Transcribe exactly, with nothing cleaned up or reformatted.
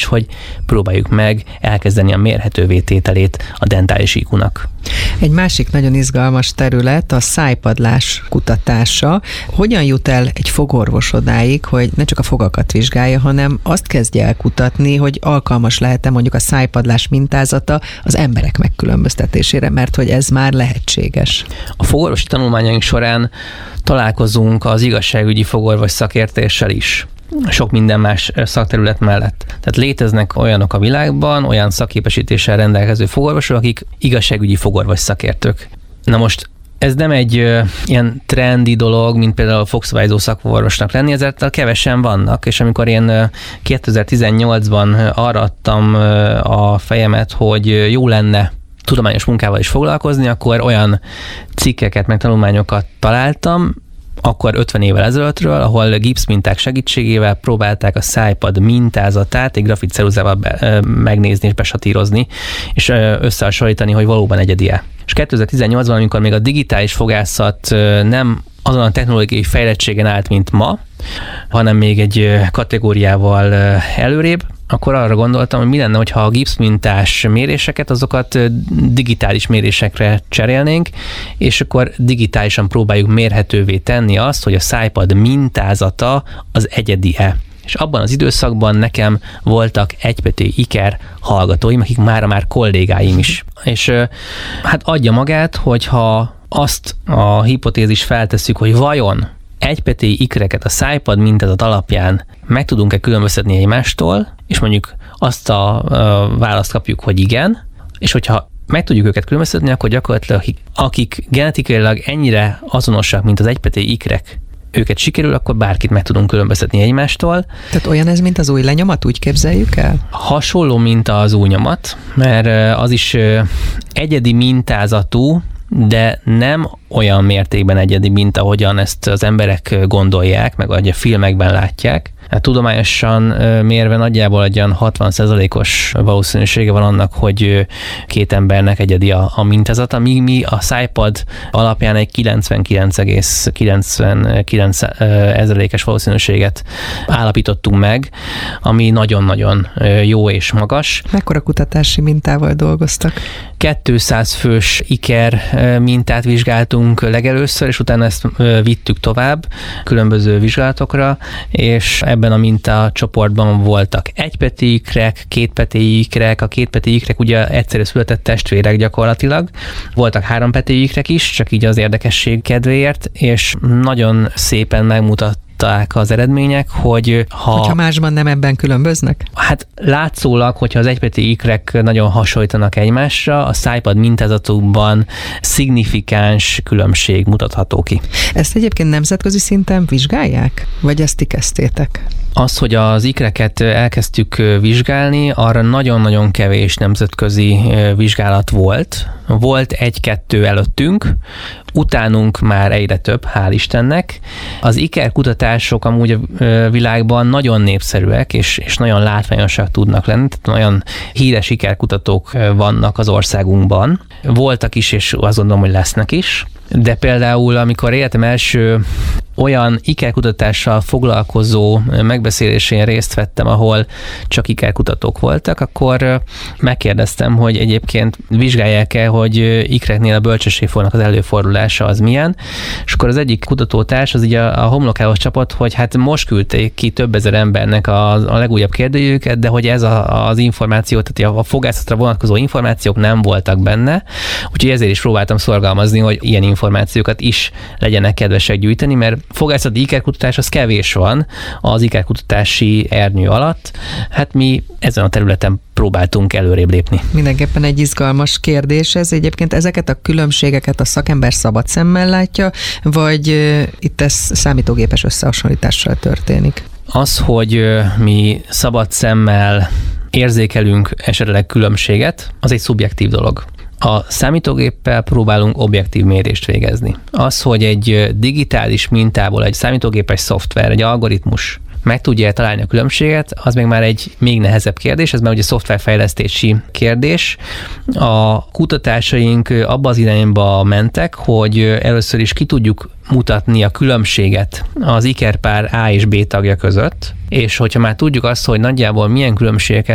hogy próbáljuk meg elkezdeni a mérhetővé tételét a dentális í kúnak. Egy másik nagyon izgalmas terület a szájpadlás kutatása. Hogyan jut el egy fogorvos odáig, hogy ne csak a fogakat vizsgálja, hanem azt kezdje el kutatni, hogy alkalmas lehet-e mondjuk a szájpadlás mintázata az emberek megkülönböztetésére, mert hogy ez már lehetséges. A fogorvosi tanulmányaink során találkozunk az igazságügyi fogorvos szakértéssel is. Sok minden más szakterület mellett. Tehát léteznek olyanok a világban, olyan szakképesítéssel rendelkező fogorvosok, akik igazságügyi fogorvos szakértők. Na most ez nem egy ö, ilyen trendi dolog, mint például a fogszabályzó szakorvosnak lenni, ezért kevesen vannak, és amikor én ö, kétezer-tizennyolcban arra adtam ö, a fejemet, hogy jó lenne tudományos munkával is foglalkozni, akkor olyan cikkeket, meg tanulmányokat találtam, akkor ötven évvel ezelőttről, ahol gipszminták segítségével próbálták a szájpad mintázatát egy grafitceruzával be, megnézni és besatírozni, és összehasonlítani, hogy valóban egyedi-e. És kétezer-tizennyolcban, amikor még a digitális fogászat nem azon a technológiai fejlettségen állt, mint ma, hanem még egy kategóriával előrébb, akkor arra gondoltam, hogy mi lenne, hogyha a gipszmintás méréseket, azokat digitális mérésekre cserélnénk, és akkor digitálisan próbáljuk mérhetővé tenni azt, hogy a szájpad mintázata az egyedi-e. És abban az időszakban nekem voltak egypető iker hallgatóim, akik mára már kollégáim is. És hát adja magát, hogyha azt a hipotézis feltesszük, hogy vajon egypető ikreket a szájpad mintázat alapján meg tudunk-e különböztetni egymástól, és mondjuk azt a, a választ kapjuk, hogy igen, és hogyha meg tudjuk őket különböztetni, akkor gyakorlatilag akik, akik genetikailag ennyire azonosak, mint az egypető ikrek, őket sikerül, akkor bárkit meg tudunk különböztetni egymástól. Tehát olyan ez, mint az új lenyomat, úgy képzeljük el? Hasonló, mint az új nyomat, mert az is egyedi mintázatú, de nem olyan mértékben egyedi, mint ahogyan ezt az emberek gondolják, meg ahogy a filmekben látják. Hát tudományosan mérve nagyjából egy olyan hatvan százalékos valószínűsége van annak, hogy két embernek egyedi a, a mintázata, míg mi a szájpad alapján egy kilencvenkilenc egész kilencvenkilenc százalékos valószínűséget állapítottunk meg, ami nagyon-nagyon jó és magas. Mekkora kutatási mintával dolgoztak? kétszáz fős iker mintát vizsgáltunk legelőször, és utána ezt vittük tovább különböző vizsgálatokra, és ebben a mintacsoportban voltak egypetű ikrek, kétpetű ikrek, a kétpetű ikrek ugye egyszerre született testvérek gyakorlatilag, voltak hárompetű ikrek is, csak így az érdekesség kedvéért, és nagyon szépen megmutat az eredmények, hogy ha... Hogyha másban nem ebben különböznek? Hát látszólag, hogyha az egypetű ikrek nagyon hasonlítanak egymásra, a szájpad mintázatukban szignifikáns különbség mutatható ki. Ezt egyébként nemzetközi szinten vizsgálják? Vagy ezt ti kezdtétek? Az, hogy az ikreket elkezdtük vizsgálni, arra nagyon-nagyon kevés nemzetközi vizsgálat volt. Volt egy-kettő előttünk, utánunk már egyre több, hál' Istennek. Az ikerkutatások amúgy a világban nagyon népszerűek, és, és nagyon látványosak tudnak lenni. Tehát olyan híres ikerkutatók vannak az országunkban. Voltak is, és azt gondolom, hogy lesznek is. De például, amikor életem első olyan ikerkutatással foglalkozó megbeszélésén részt vettem, ahol csak ikerkutatók voltak, akkor megkérdeztem, hogy egyébként vizsgálják-e, hogy ikreknél a bölcsességfornak az előfordulása az milyen, és akkor az egyik kutatótárs az így a, a homlokához csapott, hogy hát most küldték ki több ezer embernek a, a legújabb kérdőjüket, de hogy ez a, az információ, tehát a fogászatra vonatkozó információk nem voltak benne, úgyhogy ezért is próbáltam szorgalmazni, hogy ilyen információkat is legyenek kedvesek gyűjteni, mert fogászati ikerkutatás az kevés van az ikerkutatási ernyő alatt. Hát mi ezen a területen próbáltunk előrébb lépni. Mindenképpen egy izgalmas kérdés ez. Egyébként ezeket a különbségeket a szakember szabad szemmel látja, vagy itt ez számítógépes összehasonlítással történik? Az, hogy mi szabad szemmel érzékelünk esetleg különbséget, az egy szubjektív dolog. A számítógéppel próbálunk objektív mérést végezni. Az, hogy egy digitális mintából egy számítógépes szoftver, egy algoritmus meg tudja találni a különbséget, az még már egy még nehezebb kérdés, ez már ugye szoftverfejlesztési kérdés. A kutatásaink abba az irányba mentek, hogy először is ki tudjuk mutatni a különbséget az ikerpár A és B tagja között, és hogyha már tudjuk azt, hogy nagyjából milyen különbségeket